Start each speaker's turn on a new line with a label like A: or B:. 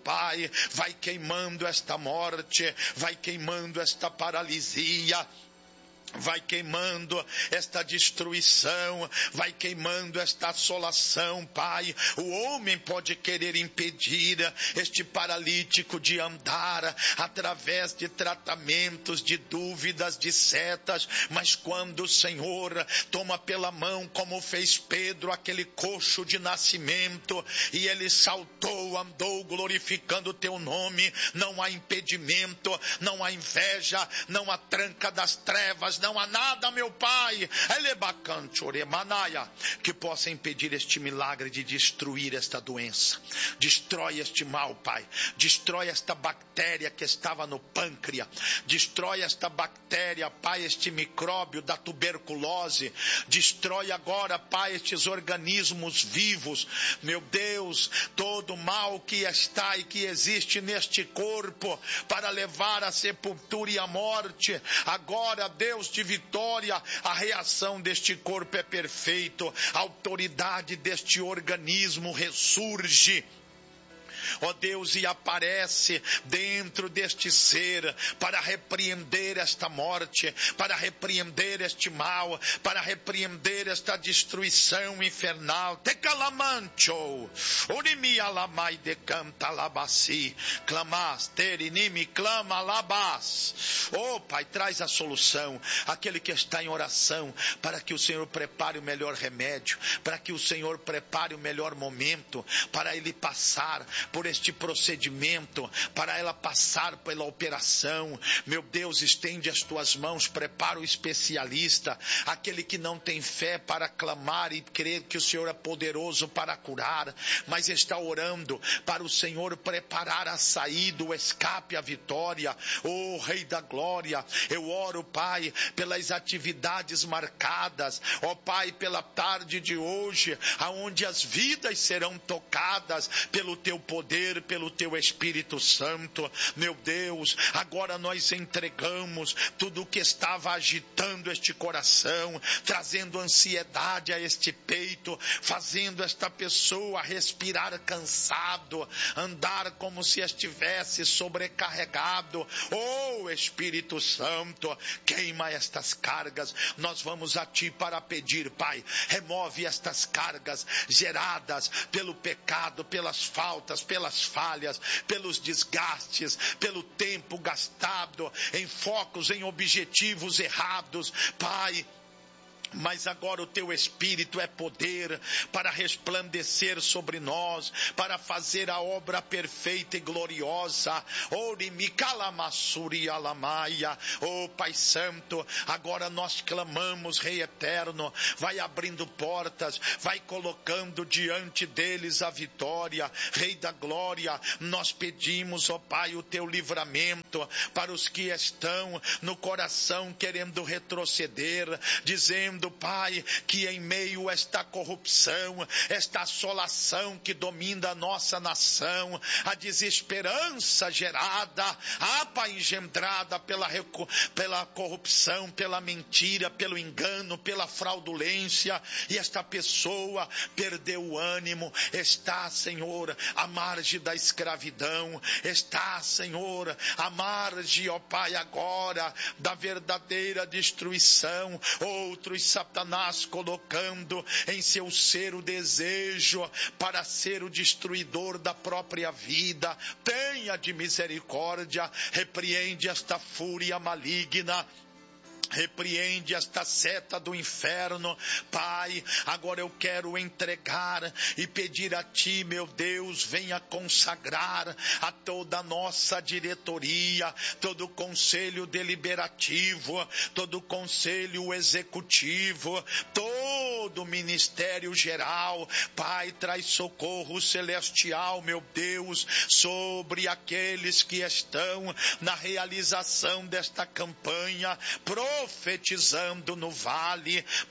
A: Pai, vai queimando esta morte, vai queimando esta paralisia, vai queimando esta destruição, vai queimando esta assolação, Pai. O homem pode querer impedir este paralítico de andar através de tratamentos, de dúvidas, de setas, mas quando o Senhor toma pela mão, como fez Pedro, aquele coxo de nascimento, e ele saltou, andou glorificando o teu nome, não há impedimento, não há inveja, não há tranca das trevas, não há nada, meu Pai, que possa impedir este milagre de destruir esta doença. Destrói este mal, Pai. Destrói esta bactéria que estava no pâncreas. Destrói esta bactéria, Pai, este micróbio da tuberculose. Destrói agora, Pai, estes organismos vivos. Meu Deus, todo mal que está e que existe neste corpo para levar à sepultura e à morte. Agora, Deus, de vitória, a reação deste corpo é perfeito, a autoridade deste organismo ressurge, ó Deus, e aparece dentro deste ser para repreender esta morte, para repreender este mal, para repreender esta destruição infernal. Tecalamancho, unimi alamai decanta labasi, clamas terinimi clama labas. Oh Pai, traz a solução, aquele que está em oração, para que o Senhor prepare o melhor remédio, para que o Senhor prepare o melhor momento, para ele passar por este procedimento, para ela passar pela operação. Meu Deus, estende as tuas mãos, prepara o especialista, aquele que não tem fé para clamar e crer que o Senhor é poderoso para curar, mas está orando para o Senhor preparar a saída, o escape, a vitória. Oh Rei da Glória, eu oro, Pai, pelas atividades marcadas, ó Pai, pela tarde de hoje, aonde as vidas serão tocadas pelo teu poder, pelo teu Espírito Santo. Meu Deus, agora nós entregamos tudo o que estava agitando este coração, trazendo ansiedade a este peito, fazendo esta pessoa respirar cansado, andar como se estivesse sobrecarregado. Oh Espírito Santo, queima estas cargas. Nós vamos a Ti para pedir, Pai, remove estas cargas geradas pelo pecado, pelas faltas, pelas falhas, pelos desgastes, pelo tempo gastado em focos, em objetivos errados, Pai. Mas agora o teu Espírito é poder para resplandecer sobre nós, para fazer a obra perfeita e gloriosa. Oh Pai Santo, agora nós clamamos, Rei Eterno, vai abrindo portas, vai colocando diante deles a vitória. Rei da Glória, nós pedimos, ó Pai, o teu livramento para os que estão no coração querendo retroceder, dizendo, Pai, que em meio a esta corrupção, esta assolação que domina a nossa nação, a desesperança gerada, Pai, engendrada pela corrupção, pela mentira, pelo engano, pela fraudulência, e esta pessoa perdeu o ânimo, está, Senhor, à margem da escravidão, está, Senhor, à margem, ó Pai, agora da verdadeira destruição. Outros Satanás colocando em seu ser o desejo para ser o destruidor da própria vida. Tenha de misericórdia, repreende esta fúria maligna, repreende esta seta do inferno. Pai, agora eu quero entregar e pedir a Ti, meu Deus, venha consagrar a toda a nossa diretoria, todo o conselho deliberativo, todo o conselho executivo, todo o ministério geral. Pai, traz socorro celestial, meu Deus, sobre aqueles que estão na realização desta campanha, profetizando no vale,